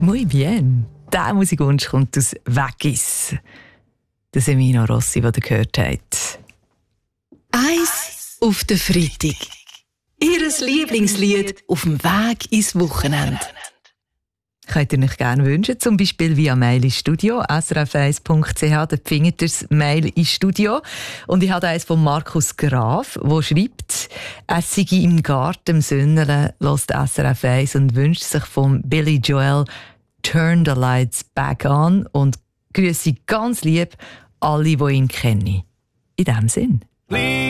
Muy bien. Der Musikwunsch kommt aus Veggis. Der Semino Rossi, den ihr gehört habt. Eis auf den Freitag. Ihr Lieblingslied auf dem Weg ins Wochenende. Könnt ihr euch gerne wünschen, zum Beispiel via Mail ins Studio, srf1.ch, dort findet ihr das Mail ins Studio. Und ich habe eins von Markus Graf, der schreibt, er sei im Garten im Sünnelen, hört SRF 1 und wünscht sich von Billy Joel «Turn the Lights Back On» und grüße ganz lieb alle, die ihn kennen. In diesem Sinn.